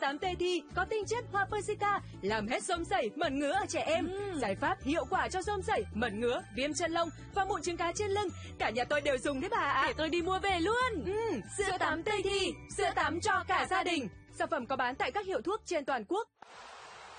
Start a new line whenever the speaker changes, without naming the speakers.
tắm Tê Thi có tinh chất hoa Persica, làm hết xôm xẩy, mẩn ngứa ở trẻ em. Giải pháp hiệu quả cho xôm xẩy, mẩn ngứa, viêm chân lông và mụn trứng cá trên lưng. Cả nhà tôi đều dùng đấy bà ạ.
Để tôi đi mua về luôn.
Sữa tắm Tê Thi, sữa tắm cho cả gia đình. Sản phẩm có bán tại các hiệu thuốc trên toàn quốc.